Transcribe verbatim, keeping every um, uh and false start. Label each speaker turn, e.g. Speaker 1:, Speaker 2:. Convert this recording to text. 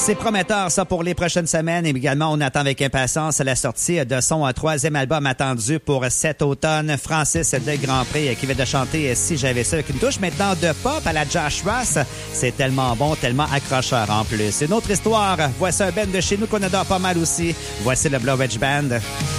Speaker 1: C'est prometteur, ça, pour les prochaines semaines. Et également, on attend avec impatience la sortie de son troisième album attendu pour cet automne. Francis de Grandpré qui vient de chanter « Si j'avais ça » avec une touche maintenant de pop à la Josh Ross. C'est tellement bon, tellement accrocheur en plus. Une autre histoire. Voici un band de chez nous qu'on adore pas mal aussi. Voici le Blowedge Band.